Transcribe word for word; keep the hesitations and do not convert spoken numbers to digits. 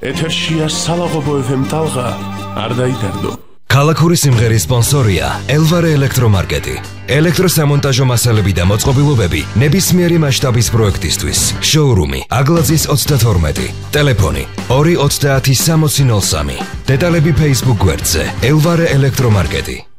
ეთერშია სალაღობო ეფ ემ ტალღა, არ დაიდარდო. ქალაქური სიმღერის სპონსორია ელვარე ელექტრომარკეტი. ელექტროსამონტაჟო მასალები და მოწყობილობები ნებისმიერი მასშტაბის პროექტისთვის. შოურუმი აგლაძის ოცდათორმეტი. ტელეფონი ორი ოცდაათი სამოცი ნოლ სამი. დეტალები Facebook გვერდზე ელვარე ელექტრომარკეტი.